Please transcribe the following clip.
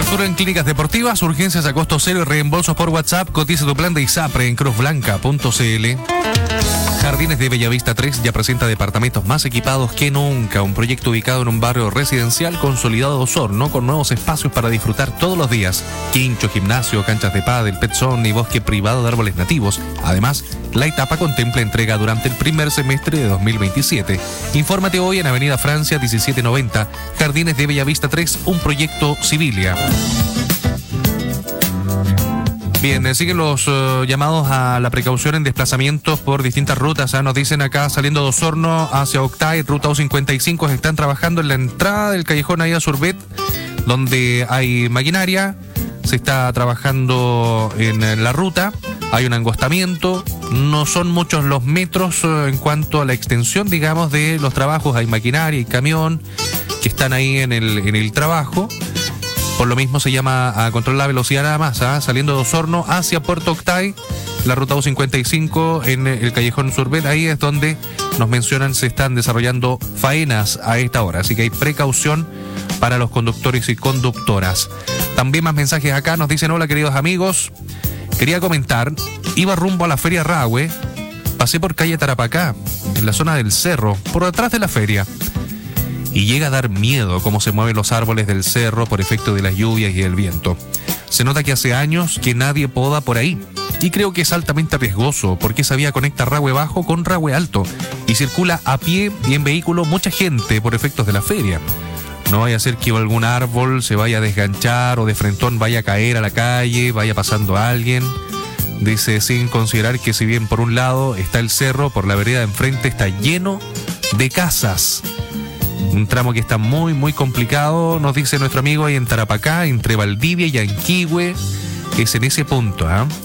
Cobertura en clínicas deportivas, urgencias a costo cero y reembolsos por WhatsApp. Cotiza tu plan de ISAPRE en cruzblanca.cl. Jardines de Bellavista 3 ya presenta departamentos más equipados que nunca. Un proyecto ubicado en un barrio residencial consolidado de Osorno, con nuevos espacios para disfrutar todos los días. Quincho, gimnasio, canchas de pádel, pet zone y bosque privado de árboles nativos. Además, la etapa contempla entrega durante el primer semestre de 2027. Infórmate hoy en Avenida Francia 1790, Jardines de Bellavista 3, un proyecto Civilia. Bien, siguen los llamados a la precaución en desplazamientos por distintas rutas. Nos dicen acá, saliendo de Osorno hacia Octay, ruta U55, se están trabajando en la entrada del callejón Aida Surbet, donde hay maquinaria. Se está trabajando en la ruta, hay un angostamiento, no son muchos los metros en cuanto a la extensión, digamos, de los trabajos. Hay maquinaria y camión que están ahí en el trabajo. Por lo mismo se llama a controlar la velocidad nada más, saliendo de Osorno hacia Puerto Octay, la ruta U55 en el callejón Surbet. Ahí es donde nos mencionan se están desarrollando faenas a esta hora, así que hay precaución para los conductores y conductoras. También más mensajes acá, nos dicen: hola queridos amigos, quería comentar, iba rumbo a la feria Rahue, pasé por calle Tarapacá, en la zona del cerro, por detrás de la feria. Y llega a dar miedo cómo se mueven los árboles del cerro por efecto de las lluvias y el viento. Se nota que hace años que nadie poda por ahí. Y creo que es altamente riesgoso porque esa vía conecta Rahue Bajo con Rahue Alto y circula a pie y en vehículo mucha gente por efectos de la feria. No vaya a ser que algún árbol se vaya a desganchar o de frentón vaya a caer a la calle, vaya pasando a alguien. Dice, sin considerar que si bien por un lado está el cerro, por la vereda de enfrente está lleno de casas. Un tramo que está muy, muy complicado, nos dice nuestro amigo ahí en Tarapacá, entre Valdivia y Yanquihue, es en ese punto,